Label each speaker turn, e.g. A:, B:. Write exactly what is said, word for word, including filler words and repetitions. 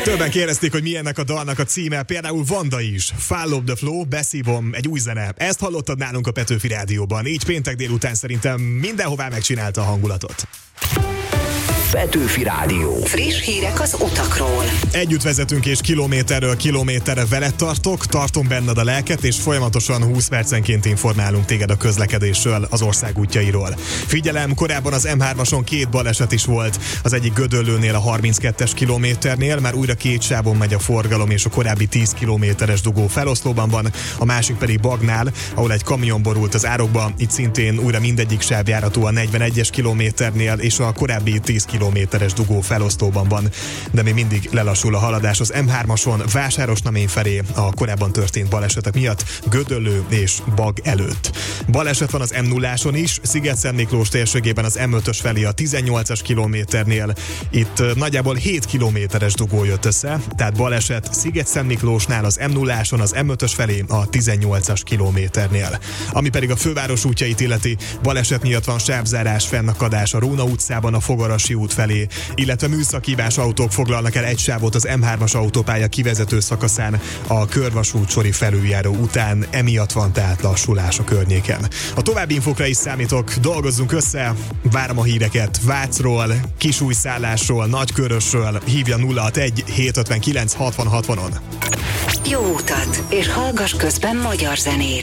A: Többen kérdezték, hogy milyennek a dalnak a címe, például Vanda is. Follow the Flow, beszívom, egy új zene. Ezt hallottad nálunk a Petőfi Rádióban. Így péntek délután szerintem mindenhová megcsinálta a hangulatot.
B: Petőfi Rádió.
C: Friss hírek az utakról.
A: Együtt vezetünk és kilométerről kilométerre veled tartok, tartom benned a lelket, és folyamatosan húsz percenként informálunk téged a közlekedésről, az ország útjairól. Figyelem, korábban az em hármason két baleset is volt. Az egyik Gödöllőnél a harminckettes kilométernél, már újra két sávon megy a forgalom, és a korábbi tíz kilométeres dugó feloszlóban van, a másik pedig Bagnál, ahol egy kamion borult az árokba, itt szintén újra mindegyik sáv járható a negyvenegyes kilométernél, és a korábbi tíz kilométeres dugó felosztóban van, de még mindig lelassul a haladás az em hármason Vásárosnamény felé a korábban történt balesetek miatt Gödöllő és Bag előtt. Baleset van az em nulláson is, Sziget-Szentmiklós térségében az em ötös felé a tizennyolcas kilométernél. Itt nagyjából hét kilométeres dugó jött össze, tehát baleset Sziget-Szentmiklósnál az em nulláson az em ötös felé a tizennyolcas kilométernél. Ami pedig a főváros útjait illeti, baleset miatt van sávzárás, fennakadás a Róna utcában a Fogarasi út felé, illetve műszakhívás autók foglalnak el egy sávot az em hármas autópálya kivezető szakaszán a körvasút sori felüljáró után, emiatt van tehát lassulás a környéken. A további infokra is számítok, dolgozzunk össze, várom a híreket Vácról, Kisújszállásról, Nagykörösről, hívja nulla hatvanegy hétszázötvenkilenc hatvan hatvanon.
C: Jó utat, és hallgass közben magyar zenét.